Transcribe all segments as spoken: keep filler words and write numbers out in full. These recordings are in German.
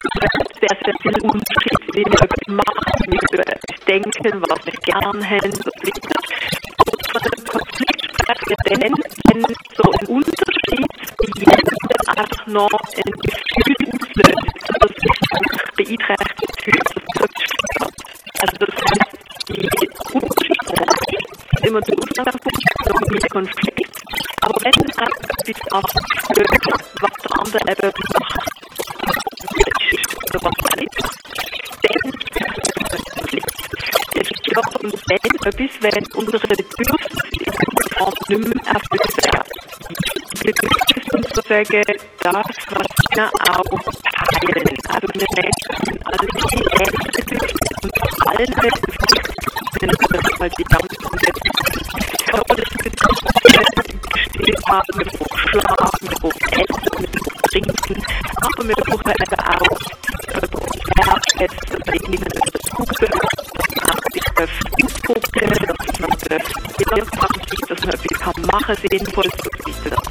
sehr, sehr viel Unterschied, wie wir etwas machen, wie wir etwas denken, was wir gerne haben, was nicht. Und von dem Konflikt sprechen wir dann, wenn so ein Unterschied bei jedem einfach noch ein Gefühl auslöst, dass es beeinträchtigt fühlt, dass es zurücksteht. Also das heisst, die Unterschiede sind immer der Ausgangspunkt für den Konflikt. Aber wenn es etwas anderes stört, was der andere eben macht, oder was man nicht macht, dann ist es ein Konflikt. Es ist ja und dann etwas, wenn unsere Bedürfnisse nicht mehr erfüllt werden. Die Bedürfnisse sind sozusagen das, was wir auch teilen. Also wir Menschen, also die ähnlichen Bedürfnisse und vor allem Bedürfnisse sind das mal die ganzen körperlichen Bedürfnisse gestillt haben, wir brauchen Schlafen, wir brauchen Essen, wir brauchen Trinken, aber wir brauchen eben auch Werksätze oder irgendwie etwas zugehört, dass man sich ausdrücken darf, dass man wirksam ist, dass man etwas machen kann, sinnvoll und so weiter.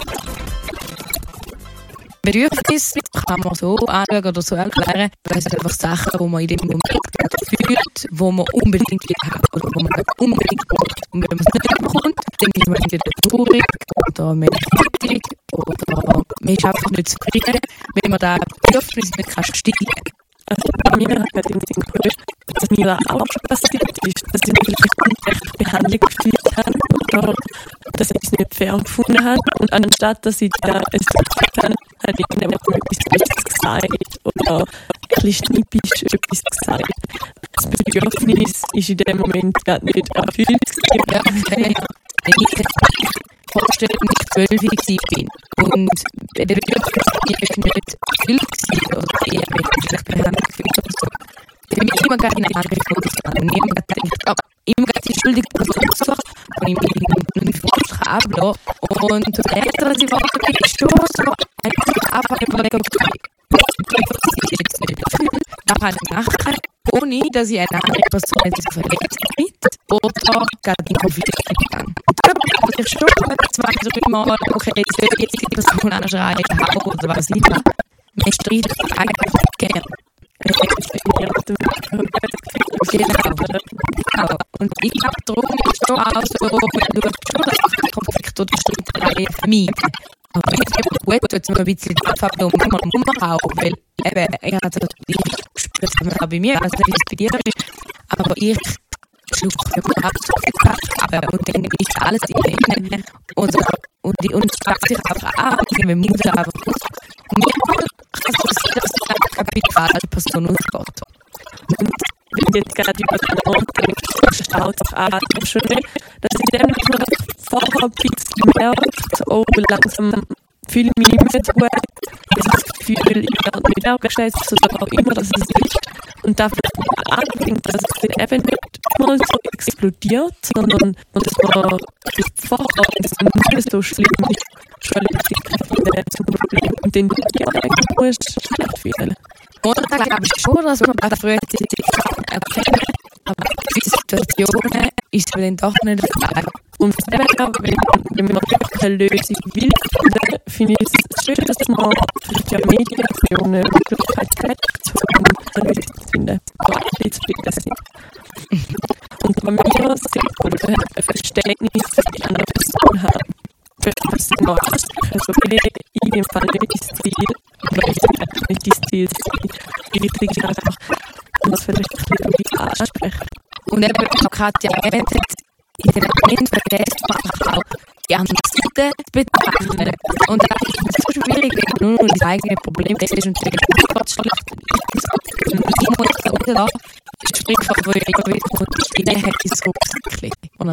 Bedürfnis kann man so anschauen oder so erklären, weil es einfach Sachen, die man in dem Moment fühlt, die man unbedingt will haben oder die man unbedingt braucht. Und wenn man es nicht bekommt, dann ist man entweder traurig oder man ist wütend oder man ist einfach nicht zufrieden, wenn man das Bedürfnis nicht kann stillen kann. Also bei mir hat man den Sinn gehört, dass mir auch schon passiert ist, dass ich vielleicht ungerecht Behandlung gefühlt habe oder dass ich es nicht fair gefunden habe. Und anstatt, dass ich da es gesagt habe, habe ich irgendjemand etwas gesagt oder ein bisschen schnippisch etwas gesagt. Das Bedürfnis ist in dem Moment gerade nicht erfüllt. Ja, wenn ich jetzt vorstelle, wenn ich zwölf bin und der Bedürfnis ist nicht erfüllt war oder eher schlecht behandelt gefühlt oder so, dann bin ich immer gerade in eine andere Funktion. Und immer gerade denkt, oh, immer gerade die schuldige Person gesucht und ich bin nicht vorstrafen lassen. Und der Ältere, die Worte, ist schon so einfach einfach überlegen, okay, das ist jetzt nicht erfüllt, da kann ich machen, ohne dass ich eine andere Person jetzt verletzt mit oder gerade in Konflikt gegangen. Und da habe ich schon zwei, drei Mal, okay, jetzt will ich jetzt die Person anschreien, hauen oder was nicht mehr. Man streitet eigentlich gerne. Genau. Und ich glaube, darum ist schon auch so, wenn du schon das Konflikt oder Streiterei vermeiden. Aber wenn es eben gut tut, man ein bisschen abfangen und manchmal muss man auch, weil eben, ich habe das, ich spüre es auch bei mir, also wie es bei dir ist, aber ich schlucke überhaupt so viel Sachen und dann ist alles drin und, und, und es schlägt sich einfach an und ich muss einfach aus. Und manchmal kann es passieren, dass es einfach bei der falschen Person ausgeht. Und wenn ich jetzt gerade über den Ort denke, staut sich an, schon nicht, dass ich dann vorher ein bisschen merkt, oh, langsam fühle ich mich nicht mehr gut, ich habe das Gefühl, ich werde nicht wertgeschätzt oder auch immer, dass es ist. Und dafür anfängt, dass es dann eben nicht mal so explodiert, sondern dass man bis vorher nicht so schlimm ist, schon ein zum Problem. Und dann ja eigentlich nur schlecht fühlen. Und da glaube ich schon, dass man bei der frühen Zeit erkennen, aber in Situationen ist es dann doch nicht der Fall. Und wenn, wenn man wirklich eine Lösung will, dann finde ich es schön, dass man vielleicht ja Medien für eine Möglichkeit hat, um eine Lösung zu finden. Aber ich jetzt blickt das nicht. Und bei mir sehr gut, ein Verständnis für die andere Person haben. Für das sie mal ansprechen. Also in dem Fall nicht das Ziel, oder ich sage einfach nicht das Ziel, die wichtig ist einfach, dass man es vielleicht ein bisschen ansprechen. Und eben, wie Katja erwähnt hat, in den Momenten vergisst man auch die andere Seite zu betrachten. Und das ist so schwierig, wenn du nur dein eigenes Problem siehst und sagst, oh Gott, schlecht. Und ich muss da rauslassen, ist Sprichwort, wo ich immer wieder kommt, die Nähe ist Rucksäckchen. Und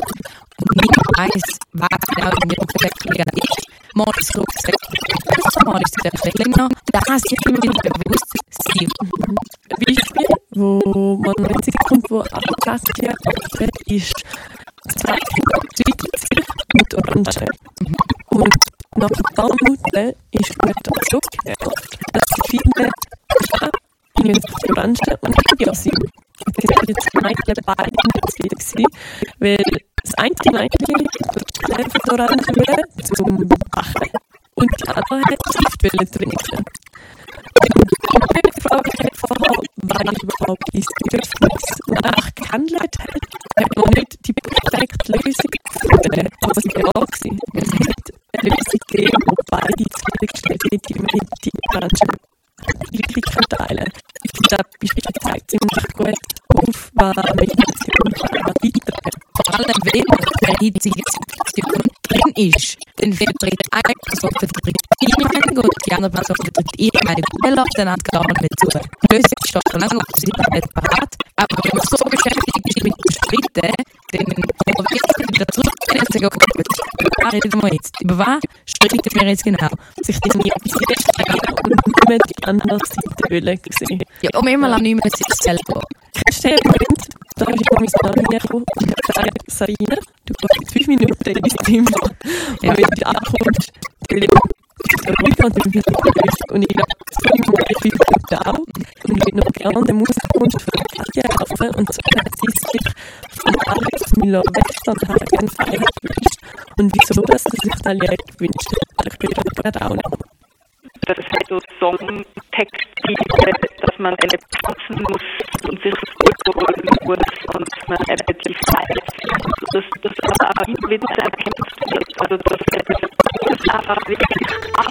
niemand weiss, was genau in dem Rucksäckchen ist. Mal ist das Rucksäckchen, mal ist es der länger. Das ist immer wieder bewusst sein. Beispiel, wo man wenn sie kommt, wo Katja auftritt, ist zwei Zwiebeln mit Orange. Und nach ein paar Minuten ist mir das aufgehört, dass sie viele in die Orange und Video sind. Das war jetzt eigentlich beide nicht, weil das eine Mädchen hat die Orange zum Bachen und die andere hat Stift trinken. Und eigentlich überhaupt ins Bedürfnis nach gehandelt hat, hat man nicht die perfekte Lösung gefunden, aber sie war da gewesen. Es hat eine Lösung gegeben, wo beide zufriedengestellt sind, die mit die Menschen Risiken teilen. Ich finde, das zeigt ziemlich gut auf, was Meditation weiter. Vor allem, wenn man in der jetzigen Situation drin ist, dann vertritt eine Person vertritt ihre Meinung und die andere Person vertritt ihre Meinung. Man lässt dann gar nicht mehr zu. Die Lösung steht schon lange auf der Seite nicht parat, aber wenn man so beschäftigt ist mit dem Streiten, dann kann man wirklich wieder zurück und sagen, okay, gut, was reden wir jetzt? Über was streiten wir jetzt genau? Sich das nie feststellen und nicht mehr die andere Seite wollen sehen. Ja, um immer lang nicht mehr sich selber. Stell dir vor, da ist die Kommissarin hergekommen und hat gesagt, Sarina, du brauchst jetzt fünf Minuten in dein Zimmer. Und wenn du ankommst, dann ist es ruhig und dann wird es gelöst. Und ich glaube, das fünf Minuten auch. Und ich würde noch gerne den Musikgrund von der Katja kaufen. Und so hat sie sich von Alex Müller-Westernhagen Freiheit gewünscht. Und wieso, dass sie sich das Lied gewünscht hat, ich würde das gerade auch noch. Das ist halt so Songtexte, dass man eine passen muss und sich zurückholen muss und man eben die Freiheit findet. Das, das aber auch immer wieder erkämpft wird. Also das ist einfach wirklich